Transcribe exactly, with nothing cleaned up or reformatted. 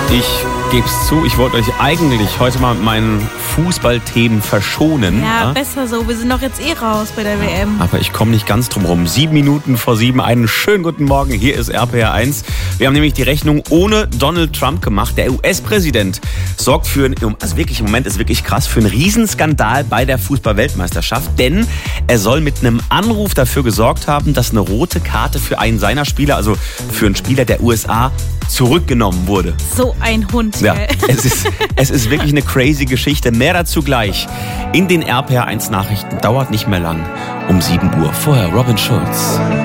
Ich gebe es zu, ich wollte euch eigentlich heute mal mit meinen Fußballthemen verschonen. Ja, ja, besser so. Wir sind doch jetzt eh raus bei der W M. aber ich komme nicht ganz drum rum. Sieben Minuten vor sieben, einen schönen guten Morgen. Hier ist R P R eins. Wir haben nämlich die Rechnung ohne Donald Trump gemacht. Der U S-Präsident sorgt für, also wirklich im Moment ist wirklich krass, für einen Riesenskandal bei der Fußball-Weltmeisterschaft. Denn er soll mit einem Anruf dafür gesorgt haben, dass eine rote Karte für einen seiner Spieler, also für einen Spieler der U S A, zurückgenommen wurde. So ein Hund. Ja, gell? es ist, es ist wirklich eine crazy Geschichte. Mehr dazu gleich in den R P R eins Nachrichten. Dauert nicht mehr lang. Um sieben Uhr. Vorher Robin Schulz.